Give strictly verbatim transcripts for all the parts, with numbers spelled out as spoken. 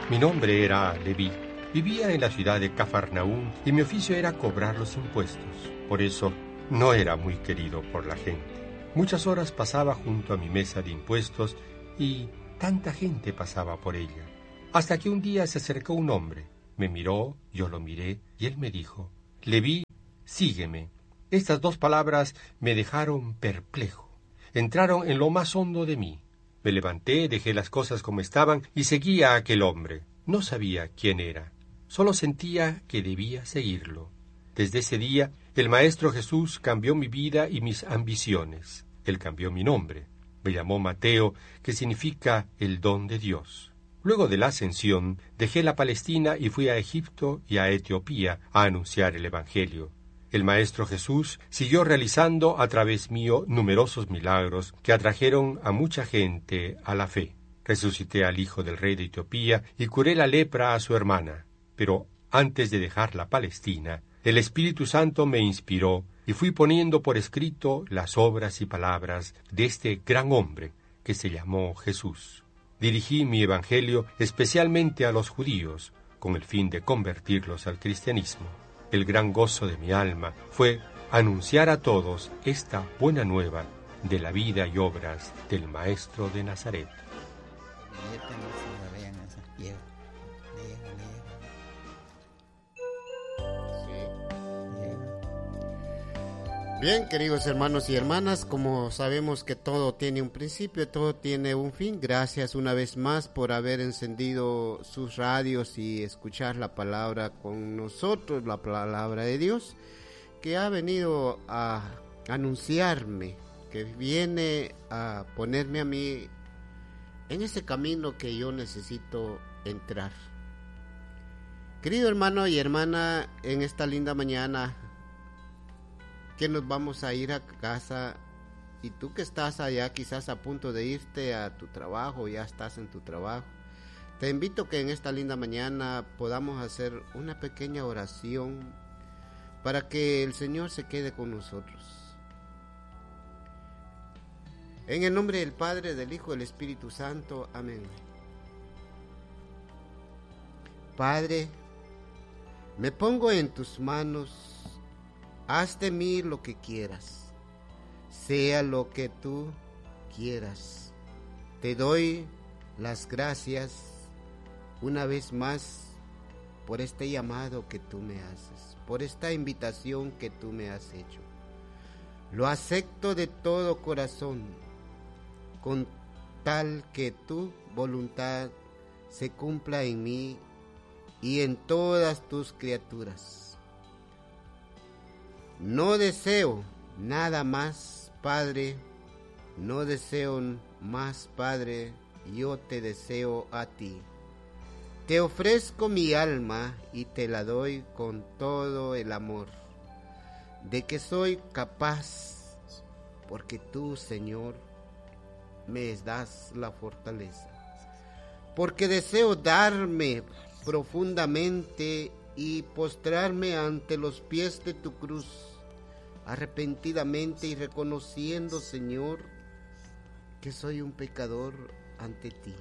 Mi nombre era Leví. Vivía en la ciudad de Cafarnaúm y mi oficio era cobrar los impuestos. Por eso no era muy querido por la gente. Muchas horas pasaba junto a mi mesa de impuestos y tanta gente pasaba por ella. Hasta que un día se acercó un hombre. Me miró, yo lo miré y él me dijo: Leví, sígueme. Estas dos palabras me dejaron perplejo. Entraron en lo más hondo de mí. Me levanté, dejé las cosas como estaban y seguí a aquel hombre. No sabía quién era, solo sentía que debía seguirlo. Desde ese día, el Maestro Jesús cambió mi vida y mis ambiciones. Él cambió mi nombre. Me llamó Mateo, que significa el don de Dios. Luego de la ascensión, dejé la Palestina y fui a Egipto y a Etiopía a anunciar el Evangelio. El Maestro Jesús siguió realizando a través mío numerosos milagros que atrajeron a mucha gente a la fe. Resucité al hijo del rey de Etiopía y curé la lepra a su hermana. Pero antes de dejar la Palestina, el Espíritu Santo me inspiró y fui poniendo por escrito las obras y palabras de este gran hombre que se llamó Jesús. Dirigí mi evangelio especialmente a los judíos, con el fin de convertirlos al cristianismo. El gran gozo de mi alma fue anunciar a todos esta buena nueva de la vida y obras del Maestro de Nazaret. Bien, queridos hermanos y hermanas, como sabemos que todo tiene un principio, todo tiene un fin, gracias una vez más por haber encendido sus radios y escuchar la palabra con nosotros, la palabra de Dios, que ha venido a anunciarme, que viene a ponerme a mí en ese camino que yo necesito entrar. Querido hermano y hermana, en esta linda mañana que nos vamos a ir a casa, y tú que estás allá quizás a punto de irte a tu trabajo, ya estás en tu trabajo, te invito que en esta linda mañana podamos hacer una pequeña oración para que el Señor se quede con nosotros. En el nombre del Padre, del Hijo y del Espíritu Santo. Amén. Padre, me pongo en tus manos. Haz de mí lo que quieras, sea lo que tú quieras. Te doy las gracias una vez más por este llamado que tú me haces, por esta invitación que tú me has hecho. Lo acepto de todo corazón, con tal que tu voluntad se cumpla en mí y en todas tus criaturas. No deseo nada más, Padre, no deseo más, Padre, yo te deseo a ti. Te ofrezco mi alma y te la doy con todo el amor de que soy capaz, porque tú, Señor, me das la fortaleza. Porque deseo darme profundamente y postrarme ante los pies de tu cruz, arrepentidamente y reconociendo, Señor, que soy un pecador ante ti.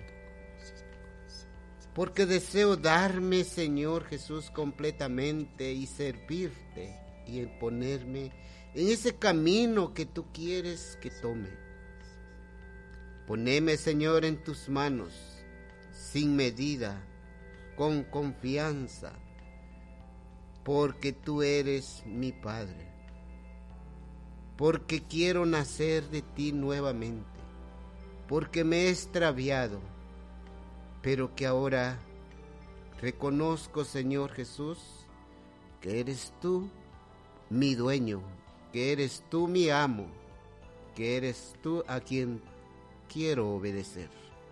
Porque deseo darme, Señor Jesús, completamente y servirte y ponerme en ese camino que tú quieres que tome. Poneme, Señor, en tus manos, sin medida, con confianza, porque tú eres mi Padre, porque quiero nacer de ti nuevamente, porque me he extraviado, pero que ahora reconozco, Señor Jesús, que eres tú mi dueño, que eres tú mi amo, que eres tú a quien quiero obedecer.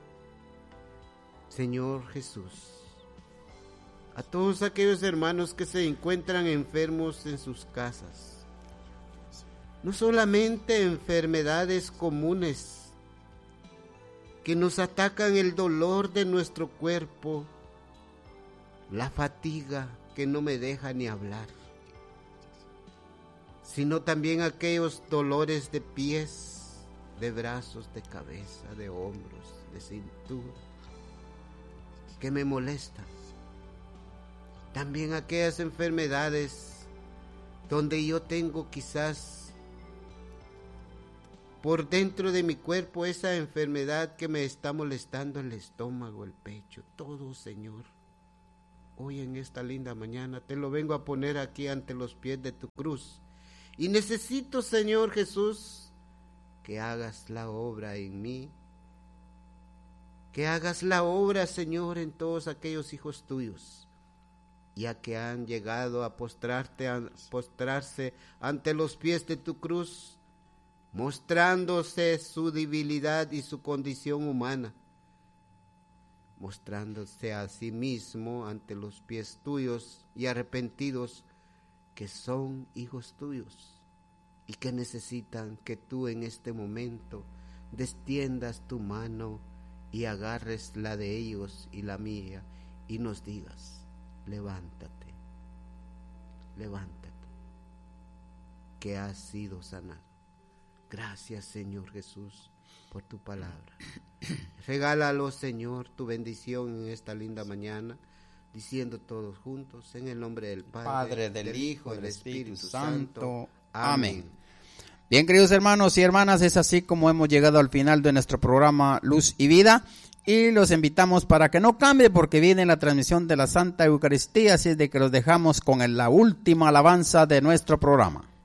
Señor Jesús, a todos aquellos hermanos que se encuentran enfermos en sus casas, no solamente enfermedades comunes que nos atacan el dolor de nuestro cuerpo, la fatiga que no me deja ni hablar, sino también aquellos dolores de pies, de brazos, de cabeza, de hombros, de cintura. que me molestan. También aquellas enfermedades donde yo tengo quizás por dentro de mi cuerpo esa enfermedad que me está molestando el estómago, el pecho, todo, Señor. Hoy en esta linda mañana te lo vengo a poner aquí ante los pies de tu cruz. Y necesito, Señor Jesús, que hagas la obra en mí. Que hagas la obra, Señor, en todos aquellos hijos tuyos, ya que han llegado a postrarte, a postrarse ante los pies de tu cruz, mostrándose su debilidad y su condición humana, mostrándose a sí mismo ante los pies tuyos y arrepentidos que son hijos tuyos y que necesitan que tú en este momento destiendas tu mano y agarres la de ellos y la mía y nos digas: levántate, levántate, que has sido sanado. Gracias, Señor Jesús, por tu palabra. Regálalo, Señor, tu bendición en esta linda mañana, diciendo todos juntos, en el nombre del Padre, Padre del, del Hijo y del Espíritu, Espíritu Santo. Santo. Amén. Bien, queridos hermanos y hermanas, es así como hemos llegado al final de nuestro programa Luz y Vida, y los invitamos para que no cambie, porque viene la transmisión de la Santa Eucaristía, así es de que los dejamos con la última alabanza de nuestro programa.